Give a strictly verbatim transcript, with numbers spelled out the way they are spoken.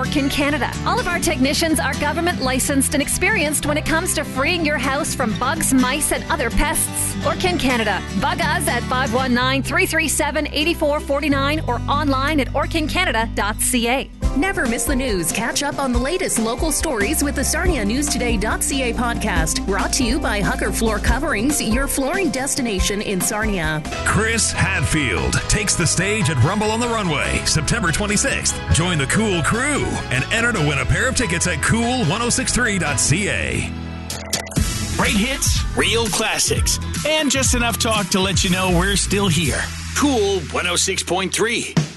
Orkin Canada. All of our technicians are government licensed and experienced when it comes to freeing your house from bugs, mice, and other pests. Orkin Canada. Bug us at five one nine, three three seven, eight four four nine or online at orkin canada dot c a. Never miss the news. Catch up on the latest local stories with the Sarnia News Today dot c a podcast. Brought to you by Hucker Floor Coverings, your flooring destination in Sarnia. Chris Hadfield takes the stage at Rumble on the Runway, September twenty-sixth. Join the Cool Crew and enter to win a pair of tickets at cool ten sixty-three dot c a. Great hits, real classics, and just enough talk to let you know we're still here. Cool one oh six point three.